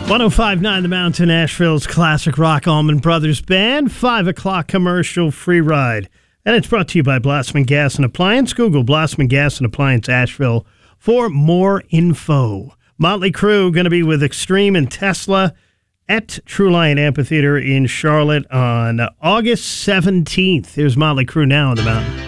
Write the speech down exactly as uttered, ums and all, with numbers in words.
one oh five point nine The Mountain, Asheville's classic rock Allman Brothers Band. five o'clock commercial free ride. And it's brought to you by Blossman Gas and Appliance. Google Blossman Gas and Appliance Asheville for more info. Motley Crue going to be with Extreme and Tesla at True Lion Amphitheater in Charlotte on August seventeenth. Here's Motley Crue now on the mountain.